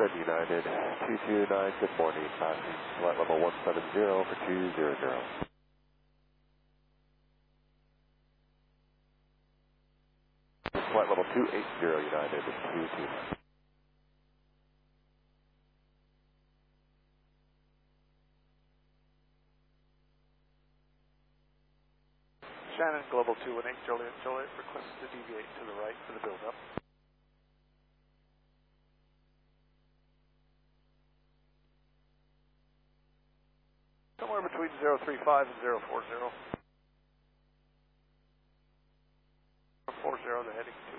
Shannon United 229, good morning, passing flight level 170 for 200. Flight level 280 United 229. Shannon, Global 218, Joliet, request to deviate to the right for the build-up. Somewhere between 035 and 040. 040, the heading.